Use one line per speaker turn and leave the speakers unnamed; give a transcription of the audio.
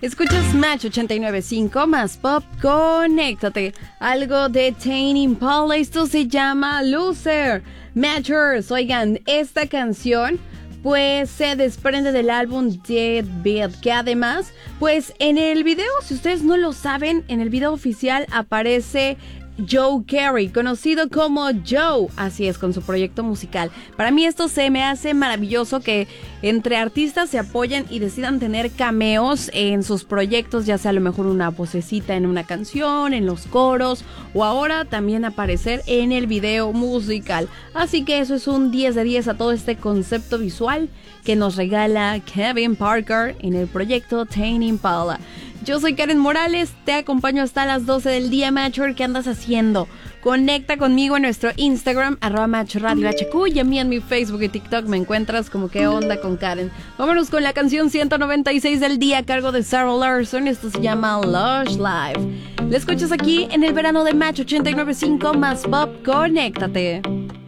Escuchas Match 89.5 más pop, conéctate. Algo de Tame Impala, esto se llama Loser. Matchers, oigan, esta canción pues se desprende del álbum Dead Beat, que además, pues en el video, si ustedes no lo saben, en el video oficial aparece Joe Carey, conocido como Joe, así es, con su proyecto musical. Para mí esto se me hace maravilloso, que entre artistas se apoyen y decidan tener cameos en sus proyectos, ya sea a lo mejor una vocecita en una canción, en los coros, o ahora también aparecer en el video musical. Así que eso es un 10 de 10 a todo este concepto visual que nos regala Kevin Parker en el proyecto Tame Impala. Yo soy Karen Morales, te acompaño hasta las 12 del día, Matcher. ¿Qué andas haciendo? Conecta conmigo en nuestro Instagram, @MatchRadioHQ, y a mí en mi Facebook y TikTok me encuentras como ¿Qué onda con Karen? Vámonos con la canción 196 del día a cargo de Sarah Larson. Esto se llama Lush Live. La escuchas aquí en el verano de Match 89.5 más pop, conéctate.